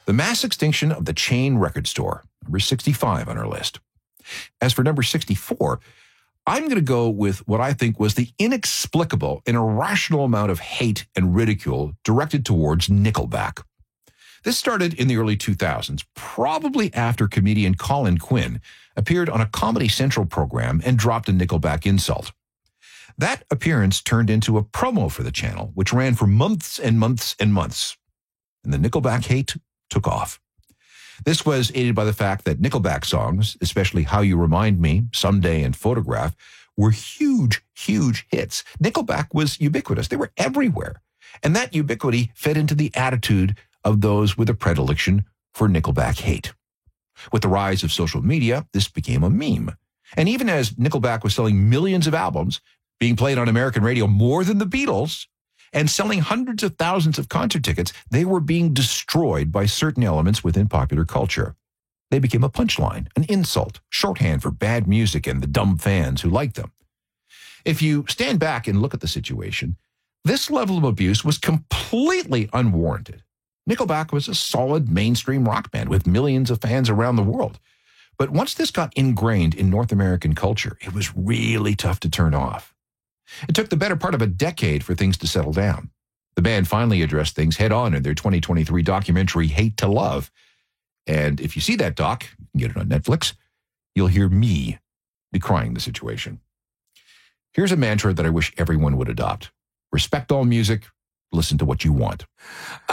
The mass extinction of the chain record store, number 65 on our list. As for number 64, I'm going to go with what I think was the inexplicable and irrational amount of hate and ridicule directed towards Nickelback. This started in the early 2000s, probably after comedian Colin Quinn appeared on a Comedy Central program and dropped a Nickelback insult. That appearance turned into a promo for the channel, which ran for months and months and months. And the Nickelback hate took off. This was aided by the fact that Nickelback songs, especially How You Remind Me, Someday, and Photograph, were huge, huge hits. Nickelback was ubiquitous. They were everywhere. And that ubiquity fed into the attitude of those with a predilection for Nickelback hate. With the rise of social media, this became a meme. And even as Nickelback was selling millions of albums, being played on American radio more than the Beatles, and selling hundreds of thousands of concert tickets, they were being destroyed by certain elements within popular culture. They became a punchline, an insult, shorthand for bad music and the dumb fans who liked them. If you stand back and look at the situation, this level of abuse was completely unwarranted. Nickelback was a solid mainstream rock band with millions of fans around the world. But once this got ingrained in North American culture, it was really tough to turn off. It took the better part of a decade for things to settle down. The band finally addressed things head on in their 2023 documentary, Hate to Love. And if you see that doc, you can get it on Netflix, you'll hear me decrying the situation. Here's a mantra that I wish everyone would adopt. Respect all music, listen to what you want.